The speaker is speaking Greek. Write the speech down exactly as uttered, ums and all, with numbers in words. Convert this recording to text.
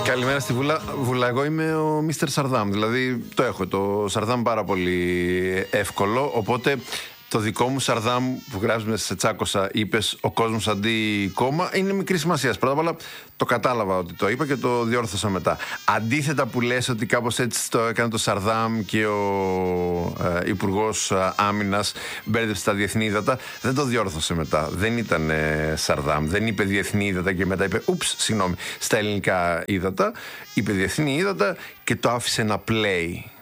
Καλημέρα στη Βουλά. Βουλά, εγώ είμαι ο μίστερ Σαρδάμ. Δηλαδή το έχω το Σαρδάμ πάρα πολύ εύκολο. Οπότε το δικό μου Σαρδάμ που γράφει σε τσάκωσα, είπες ο κόσμος αντί κόμμα, είναι μικρή σημασία. Πρώτα απ' όλα το κατάλαβα ότι το είπα και το διόρθωσα μετά. Αντίθετα που λες ότι κάπως έτσι το έκανε το Σαρδάμ και ο ε, Υπουργός Άμυνας μπέρδεψε τα διεθνή ύδατα, δεν το διόρθωσε μετά. Δεν ήταν ε, Σαρδάμ. Δεν είπε διεθνή ύδατα και μετά είπε ούψ, συγγνώμη, στα ελληνικά ύδατα. Είπε διεθνή ύδατα και το άφησε να play.